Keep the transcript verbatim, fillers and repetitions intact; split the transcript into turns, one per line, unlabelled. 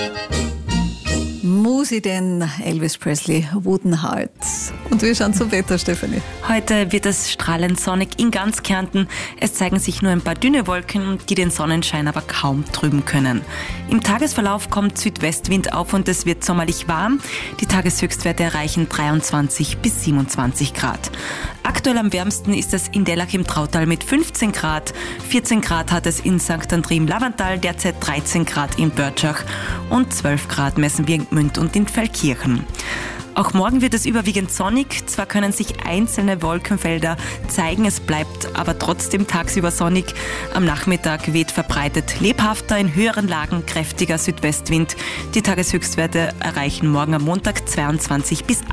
Musi denn Elvis Presley, Wooden Hearts. Und wir schauen zum Wetter, Stefanie.
Heute wird es strahlend sonnig in ganz Kärnten. Es zeigen sich nur ein paar dünne Wolken, die den Sonnenschein aber kaum trüben können. Im Tagesverlauf kommt Südwestwind auf und es wird sommerlich warm. Die Tageshöchstwerte erreichen dreiundzwanzig bis siebenundzwanzig Grad. Aktuell am wärmsten ist es in Dellach im Trautal mit fünfzehn Grad. vierzehn Grad hat es in Sankt André im Lavantal, derzeit dreizehn Grad in Börtschach und zwölf Grad messen wir in Gmünd und in Feldkirchen. Auch morgen wird es überwiegend sonnig. Zwar können sich einzelne Wolkenfelder zeigen, es bleibt aber trotzdem tagsüber sonnig. Am Nachmittag weht verbreitet lebhafter, in höheren Lagen kräftiger Südwestwind. Die Tageshöchstwerte erreichen morgen am Montag zweiundzwanzig bis